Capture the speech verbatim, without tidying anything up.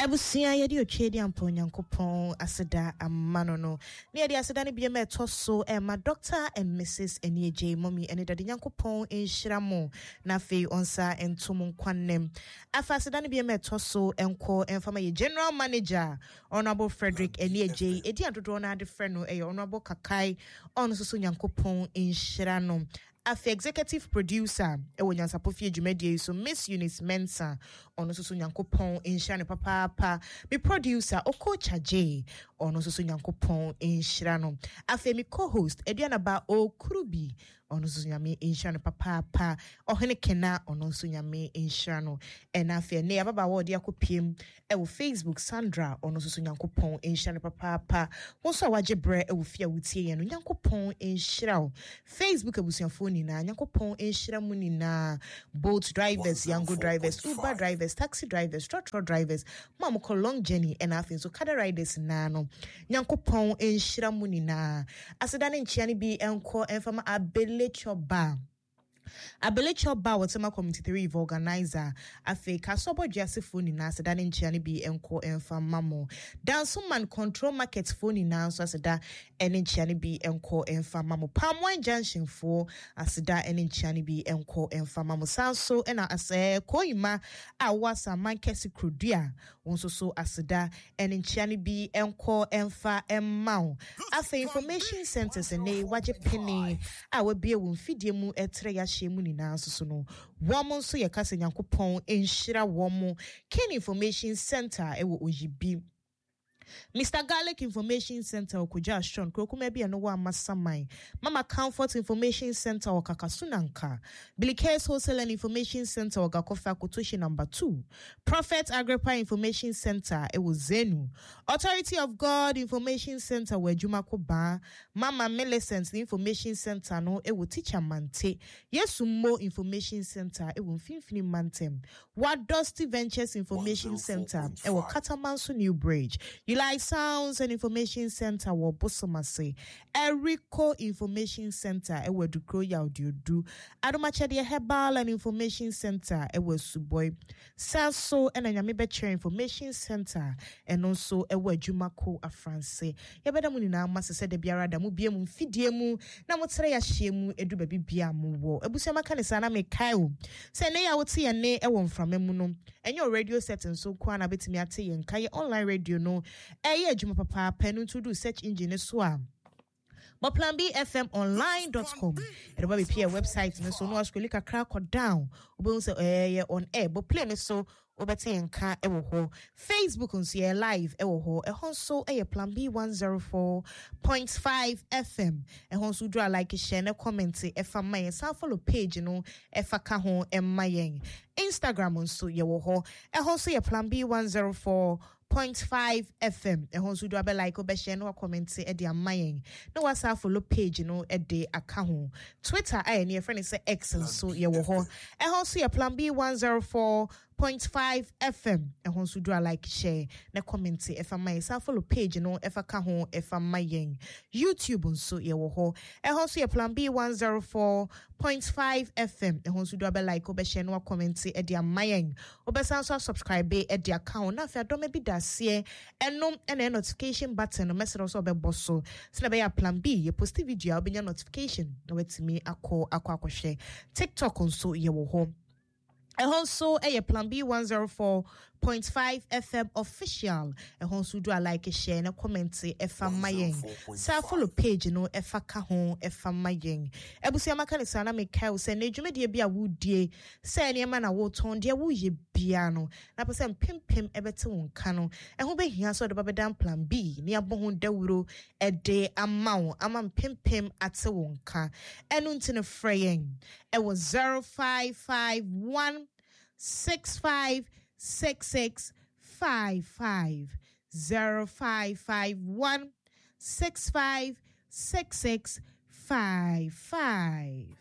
Ebusia yedi ochedi ampo nyankopon aseda amano no. Ne yedi aseda ne biema etoso e ma Doctor and Missus Enieje mommy ene dade nyankopon enhiramo na fe onsa entom nkwanem. Afa aseda ne biema etoso enko enfama ye General Manager Honorable Frederick Enieje edi adodo na ade frɛ no e Honorable Kakai on so so nyankopon enhirano. Afi executive producer ewo nyansapofie dwumadie so Miss Eunice Mensa ono so so nyankopon enhira ne papa pa me producer Okocha J ono so so nyankopon enhira no. Afi me co-host Eduanaba Okurubi ono so so nyame enhira ne papa pa ohene kena ono so nyame enhira no. And afi ne ababa wo de akopiem ewo Facebook Sandra ono so so nyankopon enhira ne papa pa wonso awaje bre ewo fia wutie ye no nyankopon enhira o. Facebook abusuafo na nyankopon enhira mu ni na boat drivers, yango drivers, Uber drivers, taxi drivers, truck drivers, mamoko long journey and afin so kada riders na no nyankopon enhira mu ni na aseda ne nchia ne bi enko enfama Abelecho Bar Abelecho Bar Watema Community three organizer afe kasobo jase phone na aseda ne nchia ne bi enko enfama mo Dansoman Control Market phone na so aseda ene nchia ne bi enko enfama mo Palmwine Junction for aseda ene nchia ne bi enko enfama mo sanso ena ase koima awasa mankesi krudua wonso so aseda ene nchia ne bi enko enfa emmao afe information centers ene waje penny awe bie wo mfidie mu etre ya shemu ni na so no womo so ye kase nyankopon enhira womo Ken Information Center ewo ojibi Mister Garlic Information Center okuja Sean krokuma bia no wa masamai Mama Comfort Information Center okakasunanka Billy Case Wholesale and Information Center ogakofa kotoshi number two Prophet Agrippa Information Center ewo Zenu Authority of God Information Center wejuma koba Mama Millicent Information Center no ewo Teacher Mante Yesumo Information Center ewo Mfimfini Mantem Wadusty Ventures Information Center ewo Katamanso New Bridge You like Sounds and Information Center wo Bosomase Erico Information Center ewo Dukro ya Odiodu Adomachade Herbal and Information Center ewo Suboy Saso and Anyame Beche Information Center and also ewo Jumako Afranse Yebeda mu nyina masese de biara da mu bie mu mfidie mu na motere ya hye mu edu ba bibia mu wo ebusiama kanisa na me kai o se ne ya wote ye ne ewo mframa mu no enyo radio setting so kwa na betimi ate ye nkai online radio no eye adwuma papa panu to do search engine so a But plan b f m online dot com. It will be a website so no ask click a crack or down. Obo say eh on air but play me so obete nka ewo ho. Facebook on see live ewo ho. E hon so eh plan B one oh four point five F M. E hon so draw like share na comment e fa my sa follow page no e fa ka ho e mayen. Instagram on so ye wo ho. E hon so ye plan B one oh four point five F M. E hon so do abe like obe share no comment e de amayen. No wasa follow page no e de aka ho. Twitter ay ne friend say X so ye wo ho. E hon so ye plan B one oh four point five F M. E hon so do like share na comment e fa my sa follow page no e fa ka ho e fa mayen. YouTube on so ye wo ho. E hon so ye plan B one oh four point five F M. E hon so do abe like obe share no comment e de amayen. Obe san so subscribe e de account na fa do me bi see enom and a notification button no message also be bosso so na be plan B you post video will be your notification no wait me akọ akọ akọ share TikTok on so ye wo ho e also a plan B one oh four point five F M official e hon so do like share na comment e fa mayen sa follow page no e fa ka ho e fa mayen ebusia maka ne sana me kai se na dwumade bia wudie se ne ma na wo ton de wo ye bia no na pese pempem ebete won ka no e ho be hia so de babedan plan B ne abon dawuro e de amawo ama pempem ate won ka enu ntine freyen e was zero five five one six five six six five five zero five five one six five six six five five.